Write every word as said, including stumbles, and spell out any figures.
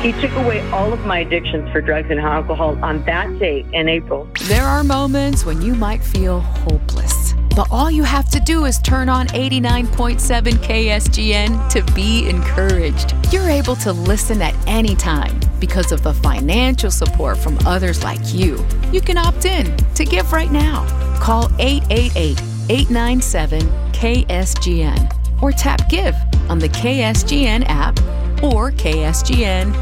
He took away all of my addictions for drugs and alcohol on that date in April. There are moments when you might feel hopeless, but all you have to do is turn on eighty-nine point seven K S G N to be encouraged. You're able to listen at any time because of the financial support from others like you. You can opt in to give right now. Call eight eight eight, eight nine seven, K S G N or tap Give on the K S G N app or K S G N